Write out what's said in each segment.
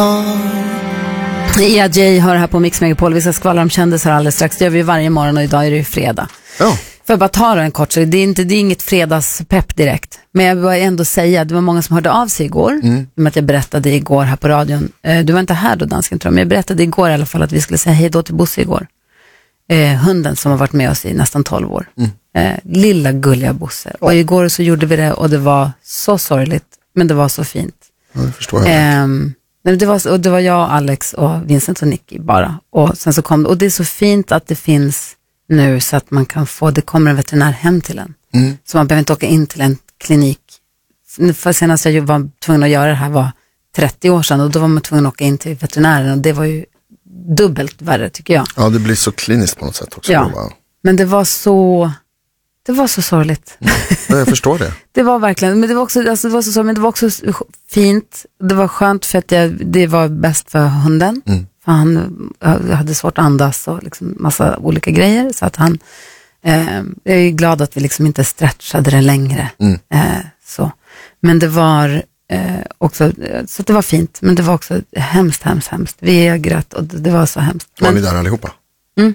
Jay hör här på Mix Megapol. Vi ska skvallra om kändisar alldeles strax. Det gör vi varje morgon och idag är det ju fredag. Ja. För att bara ta det en kort, så det är inget fredagspepp direkt. Men jag vill ändå säga, det var många som hörde av sig igår. Med att jag berättade igår här på radion. Du var inte här då, dansken, tror jag. Men jag berättade igår i alla fall att vi skulle säga hej då till Bosse igår. Hunden som har varit med oss i nästan 12 år. Lilla gulliga Bosse. Och igår så gjorde vi det och det var så sorgligt. Men det var så fint. Ja, det förstår jag. Det var jag, Alex och Vincent och Nicky bara. Och sen så kom, och det är så fint att det finns nu så att man kan få, det kommer en veterinär hem till en. Så man behöver inte åka in till en klinik. För senast jag var tvungen att göra det här var 30 år sedan och då var man tvungen att åka in till veterinären och det var ju dubbelt värre tycker jag. Ja, det blir så kliniskt på något sätt också. Ja, men det var så sorgligt. Jag förstår det. Det var verkligen, men det var också, alltså det var så sorgligt, men det var också fint. Det var skönt för att det var bäst för hunden. För han hade svårt att andas och liksom massa olika grejer. Så att han, jag är glad att vi liksom inte stretchade det längre. Så. Men det var också, så det var fint. Men det var också hemskt. Vi grät och det var så hemskt. Var ni där allihopa? Ja.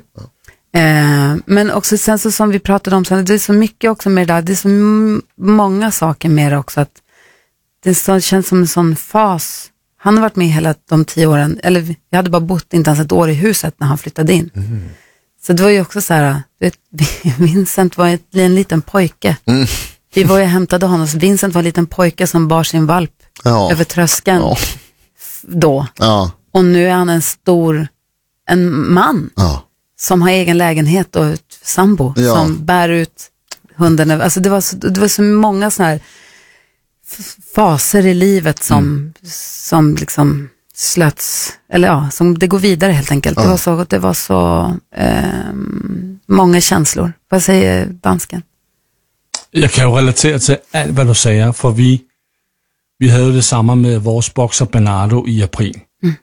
Men också sen så som vi pratade om sen, det är så mycket också med det där, det är så många saker med det också, att det så, känns som en sån fas. Han har varit med hela de 10 åren, eller jag hade bara bott inte ens ett år i huset när han flyttade in. Så det var ju också så här, Vincent var en liten pojke. Vi var ju hämtade honom, så Vincent var en liten pojke som bar sin valp över tröskeln då. Och nu är han en man. Som har egen lägenhet och ett sambo som bär ut hunden. Alltså det var så många såna här faser i livet som liksom slöts, eller som det går vidare helt enkelt. Det var så många känslor. Vad säger dansken? Jag kan ju relatera till allt vad du säger, för vi hade det samma med vår boxer Bernardo i april.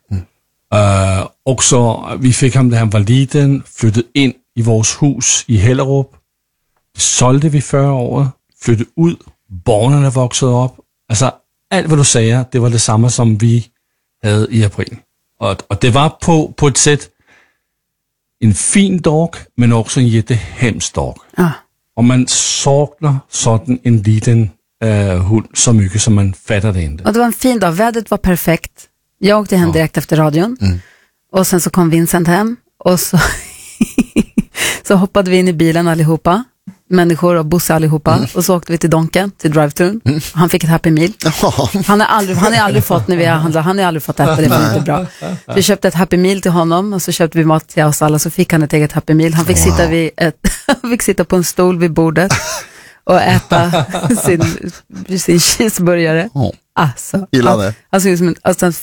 Också, vi fick ham, da han var liten, flyttede ind i vores hus i Hellerup. Solgte vi 40 år, flyttede ud, borgerne voksede op. Altså, alt hvad du sagde, det var det samme, som vi havde i april. Og det var på et sæt en fin dag, men også en jättehemsk dag. Og man saknar sådan en liten hund så mycket som man fatter det inte. Och det var en fin dag, vädret var perfekt. Jag åkte hem direkt efter radion. Och sen så kom Vincent hem. Och så, så hoppade vi in i bilen allihopa. Människor och Bosse allihopa. Och så åkte vi till Donken, till drive-thrun. Han fick ett Happy Meal. Han har aldrig fått, när vi har handlat, han har aldrig fått äta, det var inte bra. Vi köpte ett Happy Meal till honom. Och så köpte vi mat till oss alla. Så fick han ett eget Happy Meal. Han fick han fick sitta på en stol vid bordet. Och äta sin cheeseburgare. Alltså, gillade. Alltså